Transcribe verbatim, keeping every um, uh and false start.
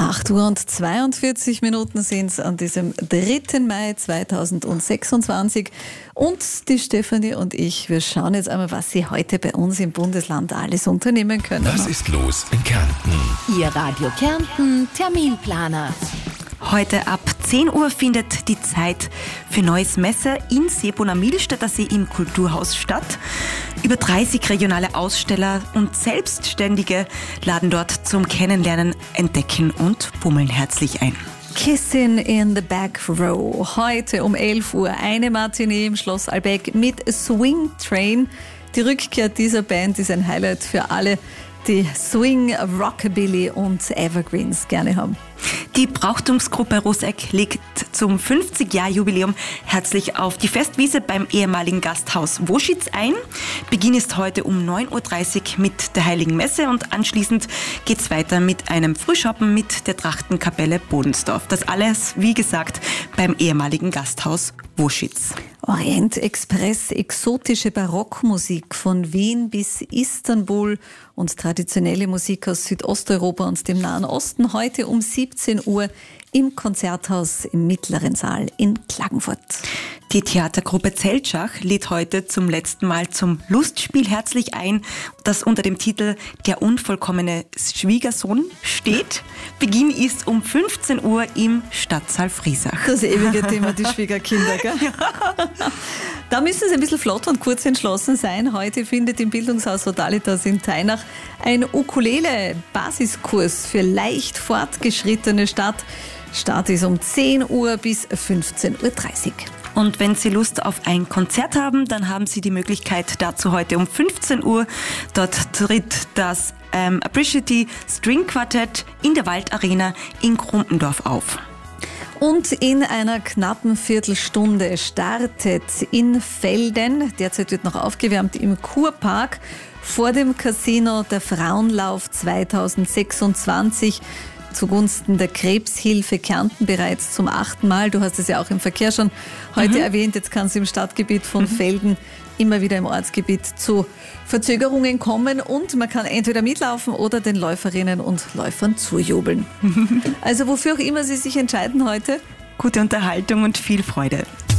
acht Uhr und zweiundvierzig Minuten sind es an diesem dritten Mai zweitausendsechsundzwanzig. Und die Stefanie und ich, wir schauen jetzt einmal, was Sie heute bei uns im Bundesland alles unternehmen können. Was ist los in Kärnten? Ihr Radio Kärnten Terminplaner. Heute ab zehn Uhr findet die Zeit für neues Messer in Seebona Milstädter See im Kulturhaus statt. Über dreißig regionale Aussteller und Selbstständige laden dort zum Kennenlernen, Entdecken und Bummeln herzlich ein. Kissing in the Back Row. Heute um elf Uhr eine Matinee im Schloss Albeck mit Swing Train. Die Rückkehr dieser Band ist ein Highlight für alle, die Swing, Rockabilly und Evergreens gerne haben. Die Brauchtumsgruppe Roseck legt zum fünfzig-Jahr-Jubiläum herzlich auf die Festwiese beim ehemaligen Gasthaus Woschitz ein. Beginn ist heute um neun Uhr dreißig mit der Heiligen Messe und anschließend geht es weiter mit einem Frühschoppen mit der Trachtenkapelle Bodensdorf. Das alles, wie gesagt, beim ehemaligen Gasthaus Woschitz. Orient Express, exotische Barockmusik von Wien bis Istanbul und traditionelle Musik aus Südosteuropa und dem Nahen Osten heute um siebzehn Uhr im Konzerthaus im Mittleren Saal in Klagenfurt. Die Theatergruppe Zeltschach lädt heute zum letzten Mal zum Lustspiel herzlich ein, das unter dem Titel Der unvollkommene Schwiegersohn steht. Beginn ist um fünfzehn Uhr im Stadtsaal Friesach. Das ewige Thema, die Schwiegerkinder, gell? Ja. Da müssen Sie ein bisschen flott und kurz entschlossen sein. Heute findet im Bildungshaus Sodalitas in Teinach ein Ukulele-Basiskurs für leicht Fortgeschrittene statt. Start ist um zehn Uhr bis fünfzehn Uhr dreißig. Und wenn Sie Lust auf ein Konzert haben, dann haben Sie die Möglichkeit dazu heute um fünfzehn Uhr. Dort tritt das ähm, Appreciate String Quartett in der Waldarena in Krumpendorf auf. Und in einer knappen Viertelstunde startet in Velden, derzeit wird noch aufgewärmt im Kurpark, vor dem Casino der Frauenlauf zweitausendsechsundzwanzig. Zugunsten der Krebshilfe Kärnten bereits zum achten Mal. Du hast es ja auch im Verkehr schon heute mhm. erwähnt. Jetzt kann es im Stadtgebiet von mhm. Velden immer wieder im Ortsgebiet zu Verzögerungen kommen und man kann entweder mitlaufen oder den Läuferinnen und Läufern zujubeln. Also wofür auch immer Sie sich entscheiden heute. Gute Unterhaltung und viel Freude.